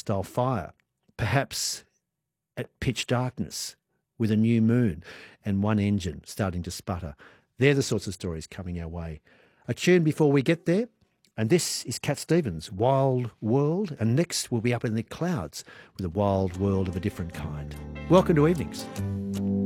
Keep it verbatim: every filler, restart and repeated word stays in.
style fire, perhaps at pitch darkness with a new moon and one engine starting to sputter. They're the sorts of stories coming our way. A tune before we get there, and this is Cat Stevens, Wild World, and next we'll be up in the clouds with a wild world of a different kind. Welcome to Evenings.